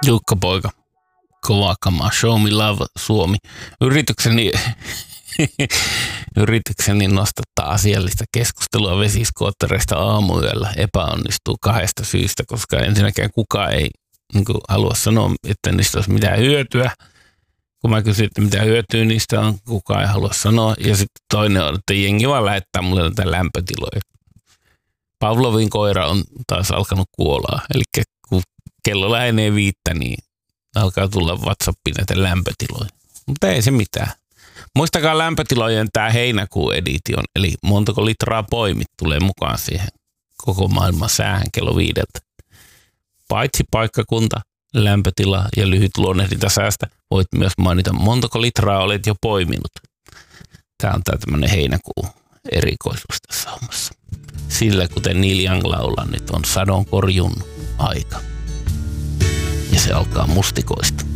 Jukka-poika, kova kama, Show Me Love Suomi. Yritykseni nostattaa asiallista keskustelua vesiskoottereista aamuyöllä epäonnistuu 2 syystä, koska ensinnäkään kukaan ei halua sanoa, että niistä olisi mitään hyötyä. Kun mä kysyn, että mitä hyötyä niistä on, kukaan ei halua sanoa. Ja sitten toinen on, että jengi vaan lähettää mulle näitä lämpötiloja. Pavlovin koira on taas alkanut kuolaa. Eli kun kello lähenee 5, niin alkaa tulla WhatsAppiin näitä lämpötiloja. Mutta ei se mitään. Muistakaa lämpötilojen tämä heinäkuun edition, eli montako litraa poimit tulee mukaan siihen koko maailman säähän kello 5. Paitsi paikkakunta, lämpötila ja lyhyt luonnehdinta säästä, voit myös mainita montako litraa olet jo poiminut. Tämä on tämmöinen heinäkuun erikoisuus tässä hommassa. Sillä kuten Neil Young laulaa, nyt on sadonkorjun aika. Ja se alkaa mustikoista.